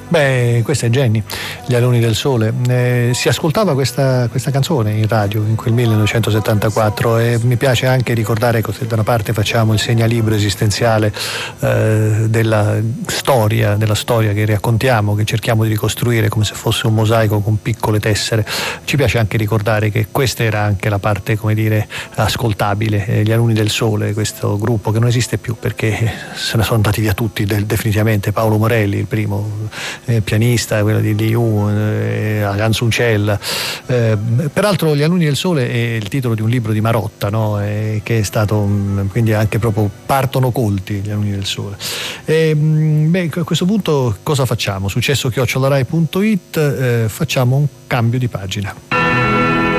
Beh, questa è Jenny, Gli Alunni del Sole. Si ascoltava questa canzone in radio in quel 1974 e mi piace anche ricordare che da una parte facciamo il segnalibro esistenziale della storia che raccontiamo, che cerchiamo di ricostruire come se fosse un mosaico con piccole tessere. Ci piace anche ricordare che questa era anche la parte, come dire, ascoltabile. Gli Alunni del Sole, questo gruppo che non esiste più perché se ne sono andati via tutti definitivamente. Paolo Morelli, il primo pianista, quello di Liu, Canzoncella. Peraltro Gli Alunni del Sole è il titolo di un libro di Marotta, no? Che è stato quindi anche proprio partono colti Gli Alunni del Sole. A questo punto cosa facciamo? Successo@rai.it, facciamo un cambio di pagina.